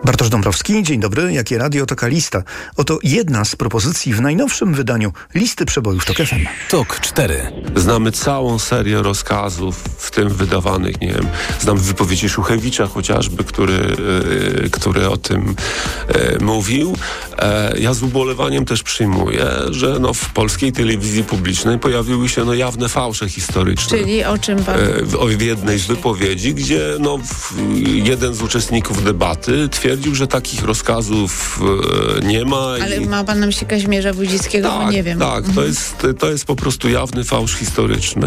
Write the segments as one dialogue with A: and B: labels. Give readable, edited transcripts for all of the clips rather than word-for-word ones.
A: Bartosz Dąbrowski, dzień dobry. Jakie radio, taka lista. Oto jedna z propozycji w najnowszym wydaniu listy przebojów TOK FM.
B: TOK 4.
C: Znamy całą serię rozkazów, w tym wydawanych, nie wiem, znam wypowiedzi Szuchewicza chociażby, który o tym mówił. Ja z ubolewaniem też przyjmuję, że w polskiej telewizji publicznej pojawiły się jawne fałsze historyczne.
D: Czyli o czym pan...
C: w jednej z wypowiedzi, gdzie jeden z uczestników debaty twierdził, że takich rozkazów nie ma.
D: Ale ma pan na myśli Kazimierza Wójcickiego?
C: Tak,
D: bo nie wiem.
C: Tak, to jest po prostu jawny fałsz historyczny,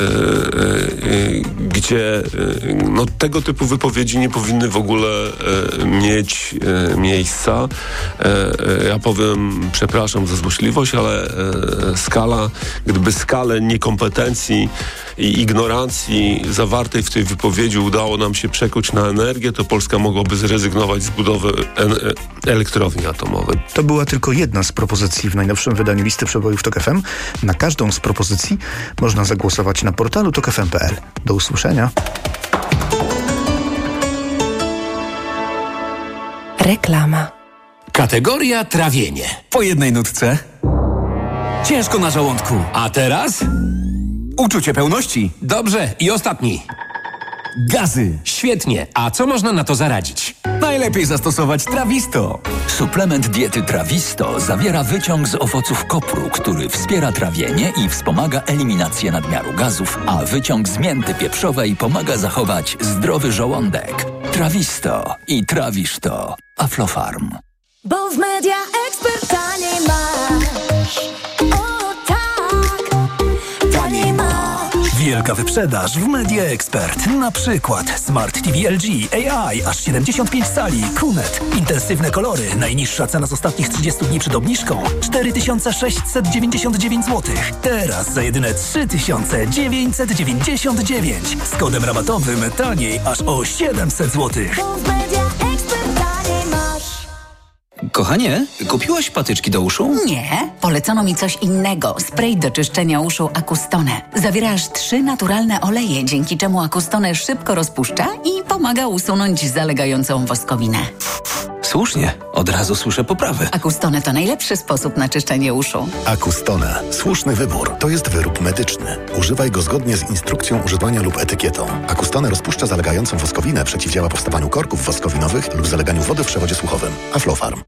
C: gdzie tego typu wypowiedzi nie powinny w ogóle mieć miejsca. Ja powiem, przepraszam za złośliwość, ale gdyby skalę niekompetencji i ignorancji zawartej w tej wypowiedzi udało nam się przekuć na energię, to Polska mogłaby zrezygnować z budowy elektrowni atomowej.
A: To była tylko jedna z propozycji w najnowszym wydaniu listy przebojów TOK FM. Na każdą z propozycji można zagłosować na portalu tokfm.pl. Do usłyszenia.
E: Reklama.
B: Kategoria trawienie.
F: Po jednej nutce. Ciężko na żołądku.
B: A teraz?
F: Uczucie pełności.
B: Dobrze, i ostatni.
F: Gazy.
B: Świetnie. A co można na to zaradzić?
F: Najlepiej zastosować Trawisto.
G: Suplement diety Trawisto zawiera wyciąg z owoców kopru, który wspiera trawienie i wspomaga eliminację nadmiaru gazów, a wyciąg z mięty pieprzowej pomaga zachować zdrowy żołądek. Trawisto i trawisz to. Aflofarm.
H: Bo w Media Expert taniej masz. O tak, taniej masz.
F: Wielka wyprzedaż w Media Expert. Na przykład Smart TV LG AI aż 75 cali, QNET, intensywne kolory. Najniższa cena z ostatnich 30 dni przed obniżką 4699 zł. Teraz za jedyne 3999. Z kodem rabatowym taniej aż o 700 zł.
H: Bo w Media Expert taniej masz.
I: Kochanie, kupiłaś patyczki do uszu?
J: Nie, polecono mi coś innego. Spray do czyszczenia uszu Acustone. Zawiera aż 3 naturalne oleje, dzięki czemu Acustone szybko rozpuszcza i pomaga usunąć zalegającą woskowinę.
I: Słusznie, od razu słyszę poprawy.
J: Acustone to najlepszy sposób na czyszczenie uszu.
K: Acustone. Słuszny wybór. To jest wyrób medyczny. Używaj go zgodnie z instrukcją używania lub etykietą. Acustone rozpuszcza zalegającą woskowinę, przeciwdziała powstawaniu korków woskowinowych lub zaleganiu wody w przewodzie słuchowym. Aflofarm.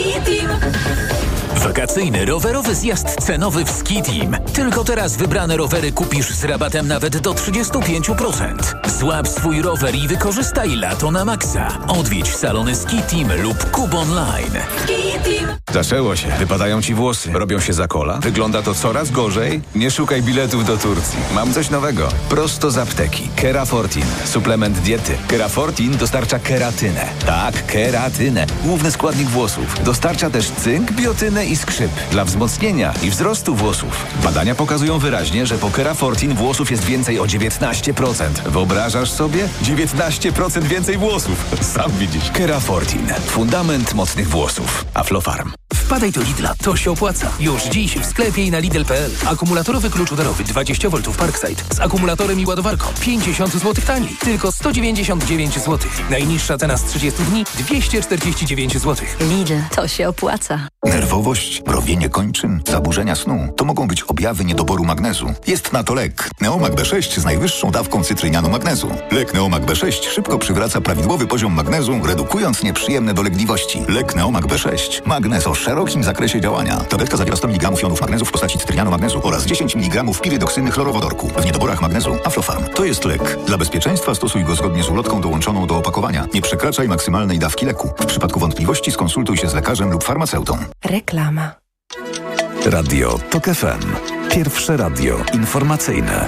L: Wakacyjny rowerowy zjazd cenowy w Ski Team. Tylko teraz wybrane rowery kupisz z rabatem nawet do 35%. Złap swój rower i wykorzystaj lato na maksa. Odwiedź salony Ski Team lub Kub Online.
M: Ski Team. Zaczęło się. Wypadają ci włosy. Robią się za kola. Wygląda to coraz gorzej. Nie szukaj biletów do Turcji. Mam coś nowego. Prosto z apteki. Kerafortin. Suplement diety. Kerafortin dostarcza keratynę. Tak, keratynę. Główny składnik włosów. Dostarcza też cynk, biotynę i skrzyp dla wzmocnienia i wzrostu włosów. Badania pokazują wyraźnie, że po Kerafortin włosów jest więcej o 19%. Wyobrażasz sobie? 19% więcej włosów. Sam widzisz. Kerafortin. Fundament mocnych włosów. Aflofarm.
F: Wpadaj do Lidla, to się opłaca. Już dziś w sklepie i na Lidl.pl. Akumulatorowy klucz udarowy 20V Parkside z akumulatorem i ładowarką 50 zł taniej. Tylko 199 zł. Najniższa cena z 30 dni 249 zł.
J: Lidl, to się opłaca.
N: Nerwowość, mrowienie kończyn, zaburzenia snu to mogą być objawy niedoboru magnezu. Jest na to lek. Neomag B6 z najwyższą dawką cytrynianu magnezu. Lek Neomag B6 szybko przywraca prawidłowy poziom magnezu, redukując nieprzyjemne dolegliwości. Lek Neomag B6. Magnez o szerokim zakresie działania. Tabletka zawiera 100 mg jonów magnezu w postaci cytrynianu magnezu oraz 10 mg pirydoksyny chlorowodorku. W niedoborach magnezu Aflofarm. To jest lek. Dla bezpieczeństwa stosuj go zgodnie z ulotką dołączoną do opakowania. Nie przekraczaj maksymalnej dawki leku. W przypadku wątpliwości skonsultuj się z lekarzem lub farmaceutą.
E: Reklama.
K: Radio TOK FM. Pierwsze radio informacyjne.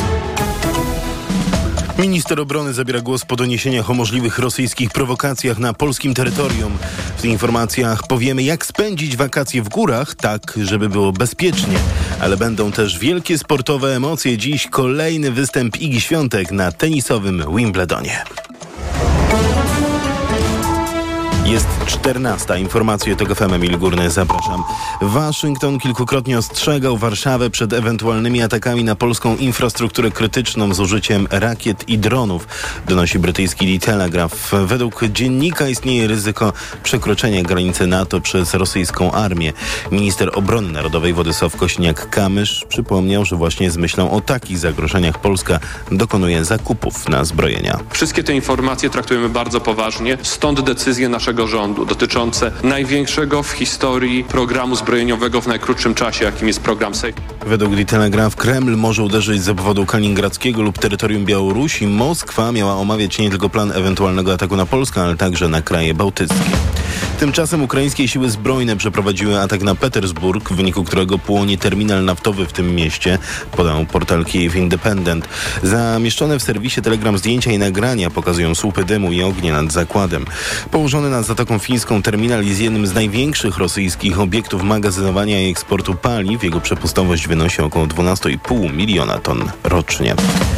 O: Minister obrony zabiera głos po doniesieniach o możliwych rosyjskich prowokacjach na polskim terytorium. W tych informacjach powiemy, jak spędzić wakacje w górach, tak żeby było bezpiecznie. Ale będą też wielkie sportowe emocje. Dziś kolejny występ Igi Świątek na tenisowym Wimbledonie. Jest 14. Informacje TOK FM, Emil Górny, zapraszam. Waszyngton kilkukrotnie ostrzegał Warszawę przed ewentualnymi atakami na polską infrastrukturę krytyczną z użyciem rakiet i dronów, donosi brytyjski The Telegraph. Według dziennika istnieje ryzyko przekroczenia granicy NATO przez rosyjską armię. Minister Obrony Narodowej Władysław Kosiniak-Kamysz przypomniał, że właśnie z myślą o takich zagrożeniach Polska dokonuje zakupów na zbrojenia.
P: Wszystkie te informacje traktujemy bardzo poważnie, stąd decyzje naszego rządu dotyczące największego w historii programu zbrojeniowego w najkrótszym czasie, jakim jest program SAFE.
O: Według The Telegraph Kreml może uderzyć z obwodu kaliningradzkiego lub terytorium Białorusi. Moskwa miała omawiać nie tylko plan ewentualnego ataku na Polskę, ale także na kraje bałtyckie. Tymczasem ukraińskie siły zbrojne przeprowadziły atak na Petersburg, w wyniku którego płonie terminal naftowy w tym mieście, podał portal Kyiv Independent. Zamieszczone w serwisie Telegram zdjęcia i nagrania pokazują słupy dymu i ognia nad zakładem. Położony nad Zatoką Fińską terminal jest jednym z największych rosyjskich obiektów magazynowania i eksportu paliw. Jego przepustowość wynosi około 12,5 miliona ton rocznie.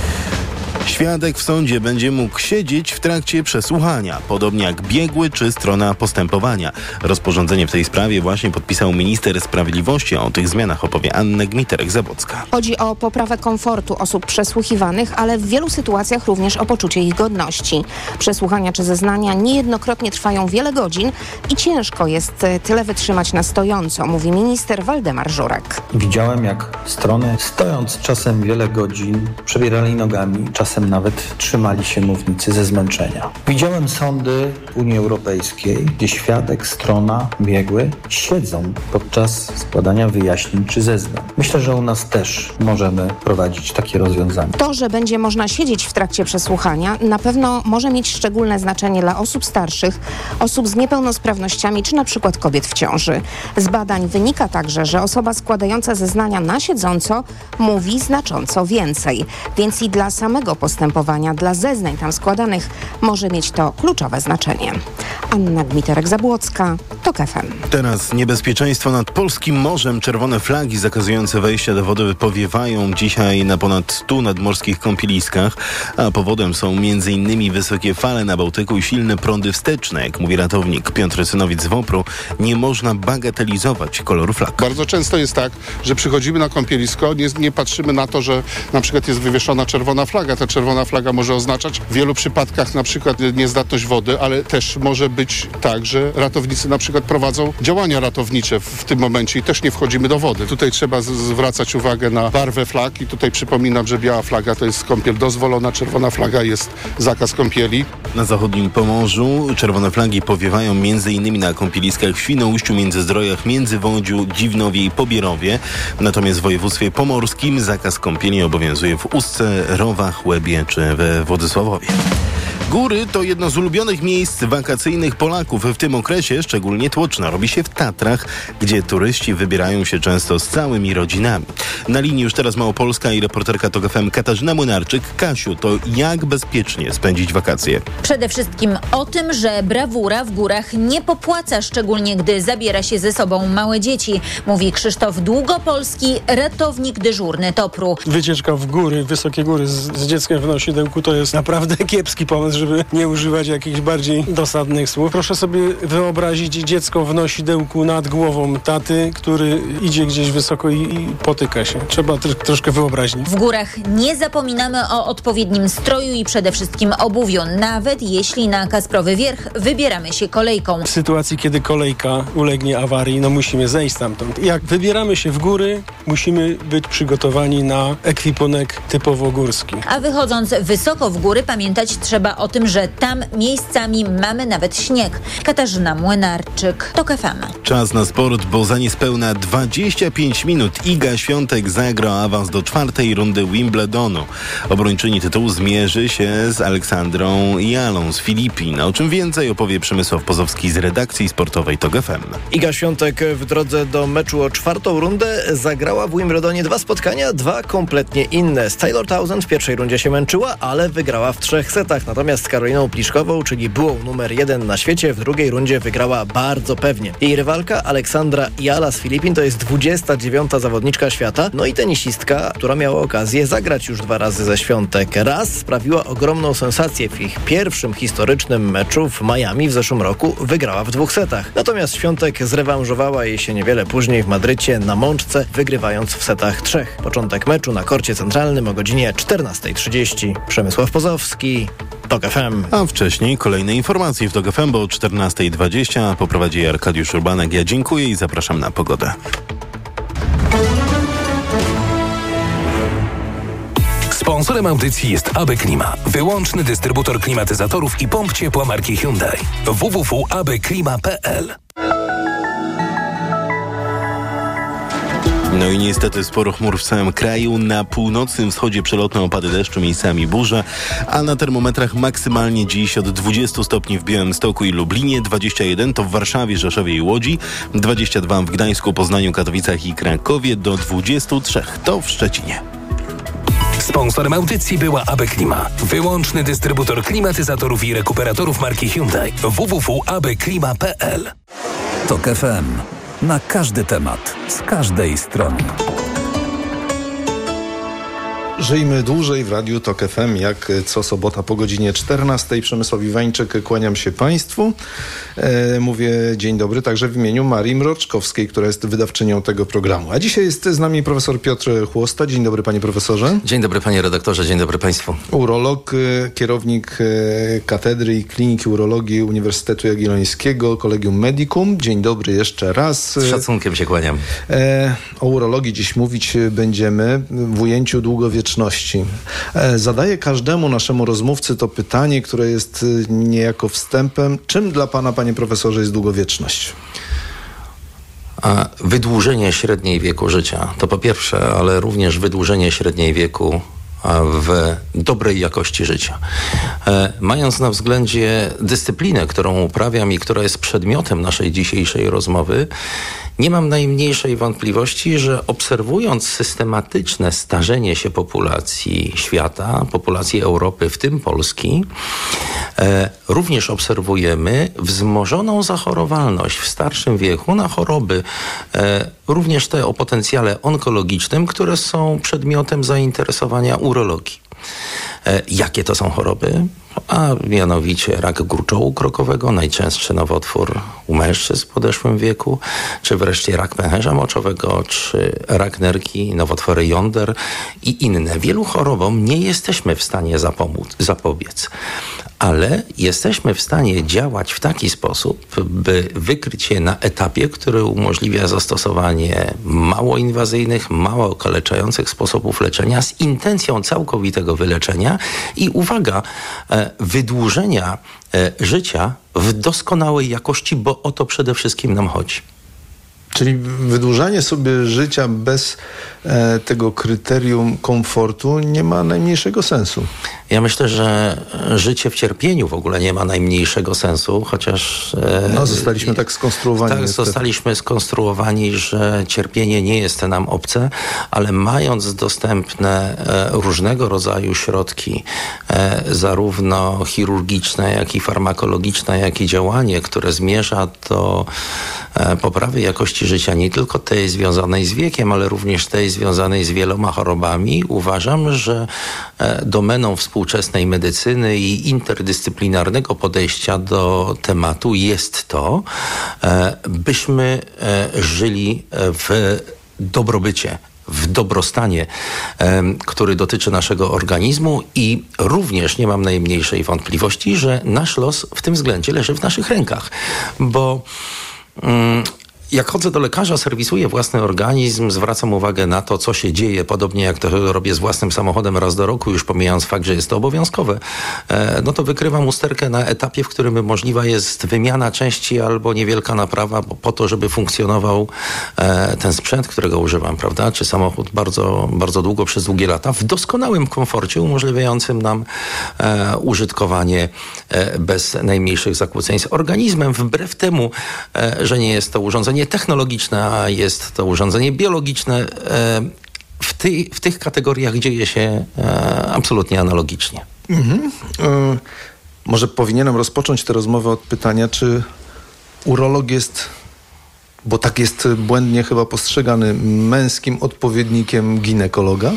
O: Świadek w sądzie będzie mógł siedzieć w trakcie przesłuchania, podobnie jak biegły czy strona postępowania. Rozporządzenie w tej sprawie właśnie podpisał minister sprawiedliwości. O tych zmianach opowie Anna Gmiterek-Zabłocka.
Q: Chodzi o poprawę komfortu osób przesłuchiwanych, ale w wielu sytuacjach również o poczucie ich godności. Przesłuchania czy zeznania niejednokrotnie trwają wiele godzin i ciężko jest tyle wytrzymać na stojąco, mówi minister Waldemar Żurek.
R: Widziałem, jak strony, stojąc czasem wiele godzin, przebierali nogami, czasem nawet trzymali się mównicy ze zmęczenia. Widziałem sądy Unii Europejskiej, gdzie świadek, strona, biegły siedzą podczas składania wyjaśnień czy zeznań. Myślę, że u nas też możemy prowadzić takie rozwiązania.
Q: To, że będzie można siedzieć w trakcie przesłuchania, na pewno może mieć szczególne znaczenie dla osób starszych, osób z niepełnosprawnościami czy na przykład kobiet w ciąży. Z badań wynika także, że osoba składająca zeznania na siedząco mówi znacząco więcej, więc i dla samego postępowania, dla zeznań tam składanych może mieć to kluczowe znaczenie. Anna Gmiterek-Zabłocka, TOK FM.
O: Teraz niebezpieczeństwo nad polskim morzem. Czerwone flagi zakazujące wejścia do wody powiewają dzisiaj na ponad 100 nadmorskich kąpieliskach, a powodem są m.in. wysokie fale na Bałtyku i silne prądy wsteczne. Jak mówi ratownik Piotr Synowic z WOPR-u, nie można bagatelizować koloru flag.
S: Bardzo często jest tak, że przychodzimy na kąpielisko, nie patrzymy na to, że na przykład jest wywieszona czerwona flaga. Ta czerwona flaga może oznaczać w wielu przypadkach na przykład niezdatność wody, ale też może być tak, że ratownicy na przykład prowadzą działania ratownicze w tym momencie i też nie wchodzimy do wody. Tutaj trzeba zwracać uwagę na barwę flag i tutaj przypominam, że biała flaga to jest kąpiel dozwolona, czerwona flaga jest zakaz kąpieli.
O: Na zachodnim Pomorzu czerwone flagi powiewają m.in. na kąpieliskach w Świnoujściu, Międzyzdrojach, Międzywodziu, Dziwnowie i Pobierowie. Natomiast w województwie pomorskim zakaz kąpieli obowiązuje w Ustce, Rowach, Łebie czy we Władysławowie. Góry to jedno z ulubionych miejsc wakacyjnych Polaków. W tym okresie szczególnie tłoczno robi się w Tatrach, gdzie turyści wybierają się często z całymi rodzinami. Na linii już teraz Małopolska i reporterka TOK FM Katarzyna Młynarczyk. Kasiu, to jak bezpiecznie spędzić wakacje?
T: Przede wszystkim o tym, że brawura w górach nie popłaca, szczególnie gdy zabiera się ze sobą małe dzieci, mówi Krzysztof Długopolski, ratownik dyżurny TOPR-u.
U: Wycieczka w góry, wysokie góry z dzieckiem w nosidełku to jest naprawdę kiepski pomysł, żeby nie używać jakichś bardziej dosadnych słów. Proszę sobie wyobrazić dziecko w nosidełku nad głową taty, który idzie gdzieś wysoko i potyka się. Trzeba troszkę wyobraźni.
T: W górach nie zapominamy o odpowiednim stroju i przede wszystkim obuwiu, nawet jeśli na Kasprowy Wierch wybieramy się kolejką.
U: W sytuacji, kiedy kolejka ulegnie awarii, musimy zejść stamtąd. Jak wybieramy się w góry, musimy być przygotowani na ekwipunek typowo górski.
T: A wychodząc wysoko w góry, pamiętać trzeba o tym, że tam miejscami mamy nawet śnieg. Katarzyna Młynarczyk, TOK FM.
O: Czas na sport, bo za niespełna 25 minut Iga Świątek zagra awans do 4. rundy Wimbledonu. Obrończyni tytułu zmierzy się z Aleksandrą Jalą z Filipin. O czym więcej opowie Przemysław Pozowski z redakcji sportowej TOK FM.
V: Iga Świątek w drodze do meczu o 4. rundę zagrała w Wimbledonie 2 spotkania, 2 kompletnie inne. Z Taylor Townsend w pierwszej rundzie się męczyła, ale wygrała w 3 setach. Natomiast Natomiast z Karoliną Pliszkową, czyli byłą numer 1 na świecie, w drugiej rundzie wygrała bardzo pewnie. Jej rywalka Aleksandra Ayala z Filipin to jest 29. zawodniczka świata, no i tenisistka, która miała okazję zagrać już 2 razy ze Świątek. Raz sprawiła ogromną sensację w ich pierwszym historycznym meczu w Miami w zeszłym roku, wygrała w 2 setach. Natomiast Świątek zrewanżowała jej się niewiele później w Madrycie na Mączce, wygrywając w setach 3. Początek meczu na korcie centralnym o godzinie 14:30. Przemysław Pozowski, TOK FM.
O: A wcześniej kolejne informacje w TOK FM, bo o 14:20 poprowadzi Arkadiusz Urbanek. Ja dziękuję i zapraszam na pogodę.
F: Sponsorem audycji jest AB Klima, wyłączny dystrybutor klimatyzatorów i pomp ciepła marki Hyundai. www.abklima.pl.
O: No i niestety sporo chmur w całym kraju. Na północnym wschodzie przelotne opady deszczu, miejscami burze, a na termometrach maksymalnie dziś od 20 stopni w Białymstoku i Lublinie, 21 to w Warszawie, Rzeszowie i Łodzi, 22 w Gdańsku, Poznaniu, Katowicach i Krakowie, do 23 to w Szczecinie.
F: Sponsorem audycji była AB Klima, wyłączny dystrybutor klimatyzatorów i rekuperatorów marki Hyundai. www.abklima.pl.
C: TOK FM. Na każdy temat, z każdej strony.
D: Żyjmy dłużej w Radiu TOK FM, jak co sobota po godzinie 14. Przemysław Iwańczyk, kłaniam się Państwu. Mówię dzień dobry także w imieniu Marii Mroczkowskiej, która jest wydawczynią tego programu. A dzisiaj jest z nami profesor Piotr Chłosta. Dzień dobry, panie profesorze.
W: Dzień dobry, panie redaktorze, dzień dobry państwu.
D: Urolog, kierownik Katedry i Kliniki Urologii Uniwersytetu Jagiellońskiego, Collegium Medicum. Dzień dobry jeszcze raz.
W: Z szacunkiem się kłaniam.
D: O urologii dziś mówić będziemy w ujęciu długowieczności. Zadaję każdemu naszemu rozmówcy to pytanie, które jest niejako wstępem. Czym dla pana, panie profesorze, jest długowieczność?
W: Wydłużenie średniej wieku życia to po pierwsze, ale również wydłużenie średniej wieku w dobrej jakości życia. Mając na względzie dyscyplinę, którą uprawiam i która jest przedmiotem naszej dzisiejszej rozmowy, nie mam najmniejszej wątpliwości, że obserwując systematyczne starzenie się populacji świata, populacji Europy, w tym Polski, również obserwujemy wzmożoną zachorowalność w starszym wieku na choroby, również te o potencjale onkologicznym, które są przedmiotem zainteresowania urologii. Jakie to są choroby? A mianowicie rak gruczołu krokowego, najczęstszy nowotwór u mężczyzn w podeszłym wieku, czy wreszcie rak pęcherza moczowego, czy rak nerki, nowotwory jąder i inne. Wielu chorobom nie jesteśmy w stanie zapobiec, ale jesteśmy w stanie działać w taki sposób, by wykryć je na etapie, który umożliwia zastosowanie mało inwazyjnych, mało okaleczających sposobów leczenia z intencją całkowitego wyleczenia i uwaga, wydłużenia życia w doskonałej jakości, bo o to przede wszystkim nam chodzi.
D: Czyli wydłużanie sobie życia bez tego kryterium komfortu nie ma najmniejszego sensu.
W: Ja myślę, że życie w cierpieniu w ogóle nie ma najmniejszego sensu, chociaż...
D: zostaliśmy tak skonstruowani.
W: Tak, zostaliśmy skonstruowani, że cierpienie nie jest nam obce, ale mając dostępne różnego rodzaju środki, zarówno chirurgiczne, jak i farmakologiczne, jak i działanie, które zmierza do poprawy jakości życia, nie tylko tej związanej z wiekiem, ale również tej związanej z wieloma chorobami, uważam, że domeną współczesnej medycyny i interdyscyplinarnego podejścia do tematu jest to, byśmy żyli w dobrobycie, w dobrostanie, który dotyczy naszego organizmu i również nie mam najmniejszej wątpliwości, że nasz los w tym względzie leży w naszych rękach, bo jak chodzę do lekarza, serwisuję własny organizm, zwracam uwagę na to, co się dzieje, podobnie jak to robię z własnym samochodem raz do roku, już pomijając fakt, że jest to obowiązkowe, no to wykrywam usterkę na etapie, w którym możliwa jest wymiana części albo niewielka naprawa po to, żeby funkcjonował ten sprzęt, którego używam, prawda? Czy samochód bardzo, bardzo długo, przez długie lata, w doskonałym komforcie, umożliwiającym nam użytkowanie bez najmniejszych zakłóceń z organizmem, wbrew temu, że nie jest to urządzenie technologiczne, a jest to urządzenie biologiczne. W tych kategoriach dzieje się absolutnie analogicznie.
D: Może powinienem rozpocząć tę rozmowę od pytania, czy urolog jest, bo tak jest błędnie chyba postrzegany, męskim odpowiednikiem ginekologa?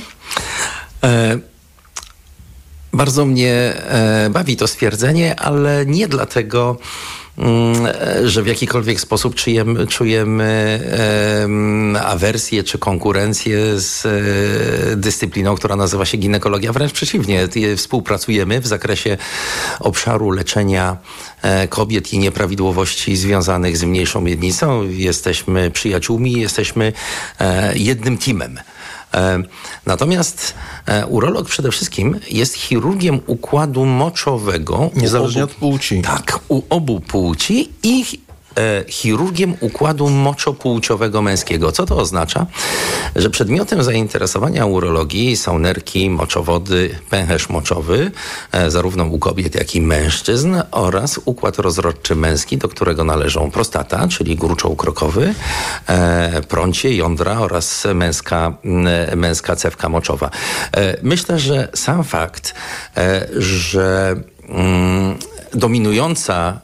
W: Bardzo mnie bawi to stwierdzenie, ale nie dlatego, że w jakikolwiek sposób czujemy awersję czy konkurencję z dyscypliną, która nazywa się ginekologia. Wręcz przeciwnie, współpracujemy w zakresie obszaru leczenia kobiet i nieprawidłowości związanych z mniejszą miednicą. Jesteśmy przyjaciółmi, jesteśmy jednym teamem. Natomiast urolog przede wszystkim jest chirurgiem układu moczowego.
D: Niezależnie od płci.
W: Tak, u obu płci i chirurgiem układu moczopłciowego męskiego. Co to oznacza? Że przedmiotem zainteresowania urologii są nerki, moczowody, pęcherz moczowy, zarówno u kobiet, jak i mężczyzn, oraz układ rozrodczy męski, do którego należą prostata, czyli gruczoł krokowy, prącie, jądra oraz męska cewka moczowa. Myślę, że sam fakt, że dominująca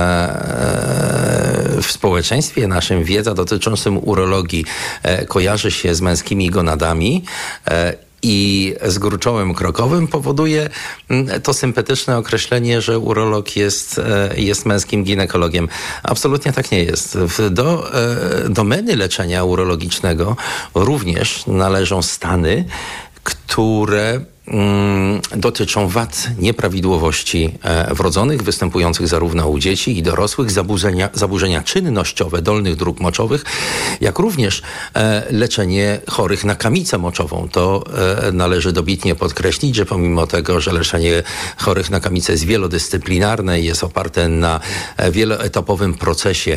W: w społeczeństwie naszym wiedza dotyczącym urologii kojarzy się z męskimi gonadami i z gruczołem krokowym, powoduje to sympatyczne określenie, że urolog jest męskim ginekologiem. Absolutnie tak nie jest. Do domeny leczenia urologicznego również należą stany, które dotyczą wad nieprawidłowości wrodzonych, występujących zarówno u dzieci i dorosłych, zaburzenia czynnościowe dolnych dróg moczowych, jak również leczenie chorych na kamicę moczową. To należy dobitnie podkreślić, że pomimo tego, że leczenie chorych na kamicę jest wielodyscyplinarne i jest oparte na wieloetapowym procesie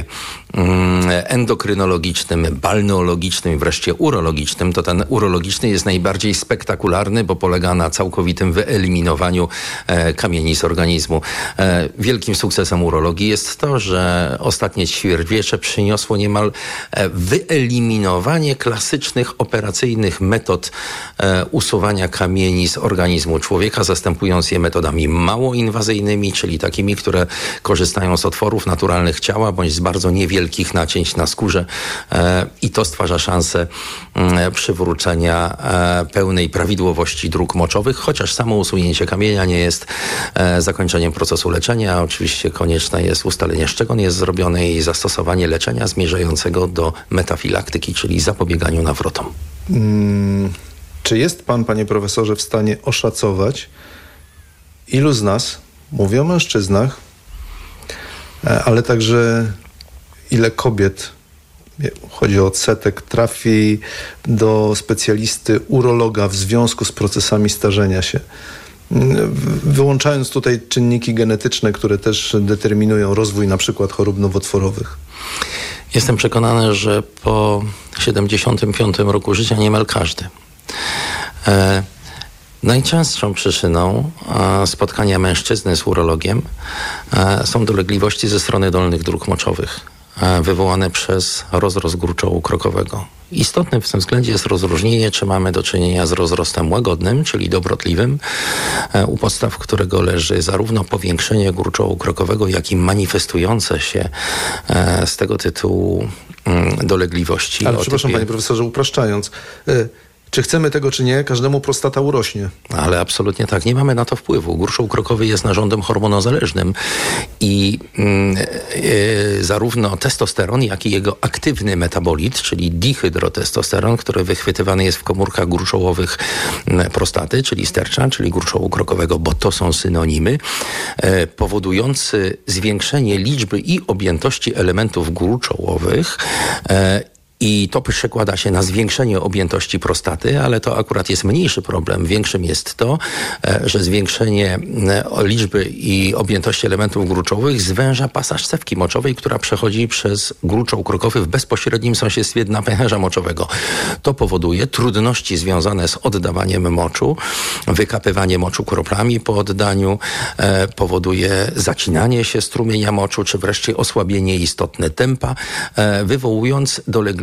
W: endokrynologicznym, balneologicznym i wreszcie urologicznym, to ten urologiczny jest najbardziej spektakularny, bo polega na całkowitym wyeliminowaniu kamieni z organizmu. Wielkim sukcesem urologii jest to, że ostatnie ćwierćwiecze przyniosło niemal wyeliminowanie klasycznych operacyjnych metod usuwania kamieni z organizmu człowieka, zastępując je metodami mało inwazyjnymi, czyli takimi, które korzystają z otworów naturalnych ciała bądź z bardzo niewielkich nacięć na skórze i to stwarza szansę przywrócenia pełnej prawidłowości dróg moczowych, chociaż samo usunięcie kamienia nie jest zakończeniem procesu leczenia. Oczywiście konieczne jest ustalenie, z czego on jest zrobiony i zastosowanie leczenia zmierzającego do metafilaktyki, czyli zapobieganiu nawrotom.
D: Czy jest pan, panie profesorze, w stanie oszacować, ilu z nas, mówię o mężczyznach, ale także ile kobiet, chodzi o odsetek, trafi do specjalisty urologa w związku z procesami starzenia się? Wyłączając tutaj czynniki genetyczne, które też determinują rozwój na przykład chorób nowotworowych.
W: Jestem przekonany, że po 75 roku życia niemal każdy. Najczęstszą przyczyną spotkania mężczyzny z urologiem są dolegliwości ze strony dolnych dróg moczowych wywołane przez rozrost gruczołu krokowego. Istotnym w tym względzie jest rozróżnienie, czy mamy do czynienia z rozrostem łagodnym, czyli dobrotliwym, u podstaw którego leży zarówno powiększenie gruczołu krokowego, jak i manifestujące się z tego tytułu dolegliwości.
D: Ale przepraszam, panie profesorze, upraszczając, czy chcemy tego, czy nie, każdemu prostata urośnie.
W: Ale absolutnie tak. Nie mamy na to wpływu. Gruczoł krokowy jest narządem hormonozależnym i zarówno testosteron, jak i jego aktywny metabolit, czyli dihydrotestosteron, który wychwytywany jest w komórkach gruczołowych prostaty, czyli stercza, czyli gruczołu krokowego, bo to są synonimy, powodujący zwiększenie liczby i objętości elementów gruczołowych. I to przekłada się na zwiększenie objętości prostaty, ale to akurat jest mniejszy problem. Większym jest to, że zwiększenie liczby i objętości elementów gruczowych zwęża pasaż cewki moczowej, która przechodzi przez gruczoł krokowy w bezpośrednim sąsiedztwie dna pęcherza moczowego. To powoduje trudności związane z oddawaniem moczu, wykapywanie moczu kroplami po oddaniu, powoduje zacinanie się strumienia moczu, czy wreszcie osłabienie istotne tempa, wywołując dolegliwości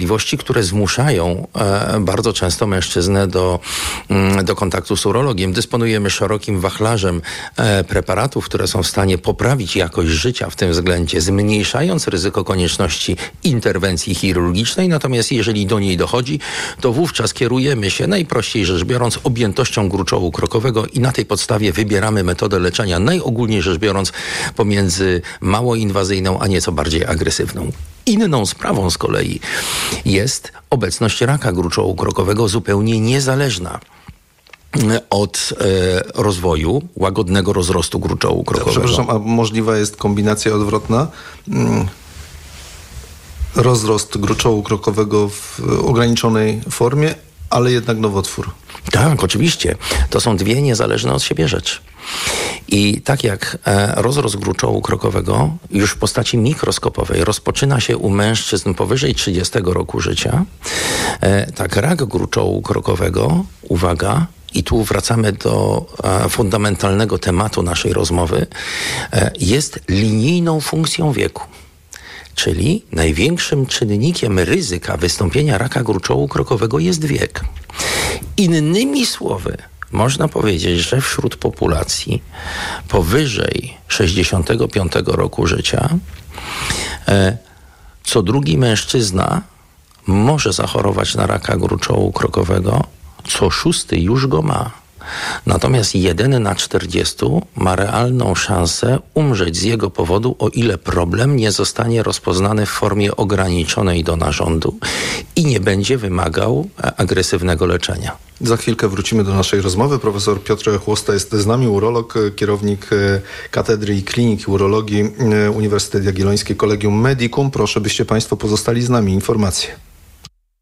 W: dolegliwości, które zmuszają bardzo często mężczyznę do kontaktu z urologiem. Dysponujemy szerokim wachlarzem preparatów, które są w stanie poprawić jakość życia w tym względzie, zmniejszając ryzyko konieczności interwencji chirurgicznej. Natomiast jeżeli do niej dochodzi, to wówczas kierujemy się, najprościej rzecz biorąc, objętością gruczołu krokowego i na tej podstawie wybieramy metodę leczenia, najogólniej rzecz biorąc, pomiędzy mało inwazyjną, a nieco bardziej agresywną. Inną sprawą z kolei jest obecność raka gruczołu krokowego zupełnie niezależna od rozwoju łagodnego rozrostu gruczołu krokowego.
D: Przepraszam, a możliwa jest kombinacja odwrotna? Rozrost gruczołu krokowego w ograniczonej formie, ale jednak nowotwór.
W: Tak, oczywiście. To są dwie niezależne od siebie rzeczy. I tak jak rozrost gruczołu krokowego już w postaci mikroskopowej rozpoczyna się u mężczyzn powyżej 30 roku życia, tak rak gruczołu krokowego, uwaga, i tu wracamy do fundamentalnego tematu naszej rozmowy, jest linijną funkcją wieku. Czyli największym czynnikiem ryzyka wystąpienia raka gruczołu krokowego jest wiek. Innymi słowy, można powiedzieć, że wśród populacji powyżej 65 roku życia co drugi mężczyzna może zachorować na raka gruczołu krokowego, co szósty już go ma. Natomiast 1 na 40 ma realną szansę umrzeć z jego powodu, o ile problem nie zostanie rozpoznany w formie ograniczonej do narządu i nie będzie wymagał agresywnego leczenia.
D: Za chwilkę wrócimy do naszej rozmowy. Profesor Piotr Chłosta jest z nami, urolog, kierownik Katedry i Kliniki Urologii Uniwersytet Jagielloński Collegium Medicum. Proszę, byście Państwo pozostali z nami. Informacje.